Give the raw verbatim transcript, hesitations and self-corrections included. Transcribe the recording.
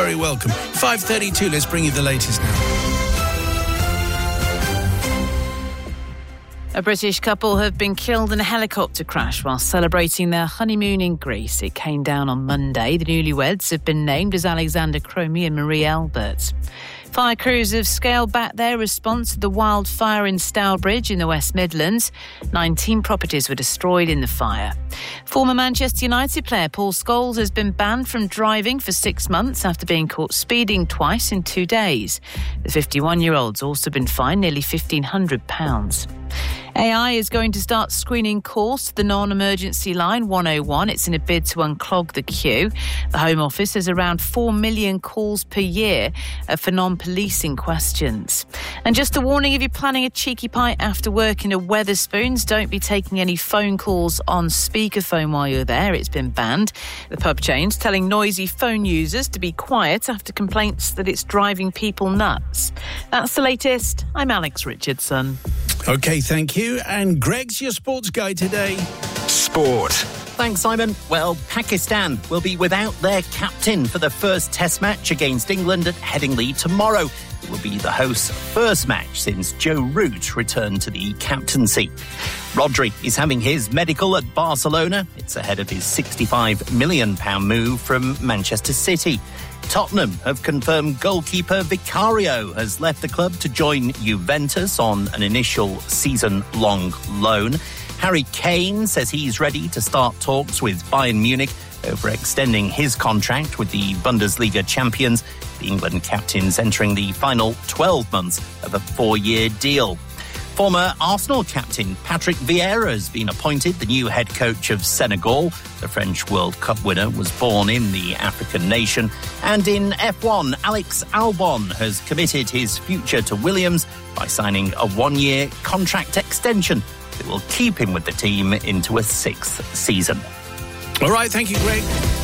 very welcome. five thirty-two, let's bring you the latest now. A British couple have been killed in a helicopter crash while celebrating their honeymoon in Greece. It came down on Monday. The newlyweds have been named as Alexander Cromie and Marie Albert. Fire crews have scaled back their response to the wildfire in Stourbridge in the West Midlands. nineteen properties were destroyed in the fire. Former Manchester United player Paul Scholes has been banned from driving for six months after being caught speeding twice in two days. The fifty-one-year-old's also been fined nearly fifteen hundred pounds. A I is going to start screening calls to the non-emergency line one oh one. It's in a bid to unclog the queue. The Home Office has around four million calls per year uh, for non-policing questions. And just a warning, if you're planning a cheeky pint after work in a Wetherspoons, don't be taking any phone calls on speakerphone while you're there. It's been banned. The pub chain's telling noisy phone users to be quiet after complaints that it's driving people nuts. That's the latest. I'm Alex Richardson. OK, thank you. And Greg's your sports guy today. Sport. Thanks, Simon. Well, Pakistan will be without their captain for the first Test match against England at Headingley tomorrow. It will be the host's first match since Joe Root returned to the captaincy. Rodri is having his medical at Barcelona. It's ahead of his sixty-five million pounds move from Manchester City. Tottenham have confirmed goalkeeper Vicario has left the club to join Juventus on an initial season-long loan. Harry Kane says he's ready to start talks with Bayern Munich over extending his contract with the Bundesliga champions. The England captain's entering the final twelve months of a four-year deal. Former Arsenal captain Patrick Vieira has been appointed the new head coach of Senegal. The French World Cup winner was born in the African nation. And in F one, Alex Albon has committed his future to Williams by signing a one-year contract extension that will keep him with the team into a sixth season. All right, thank you, Greg.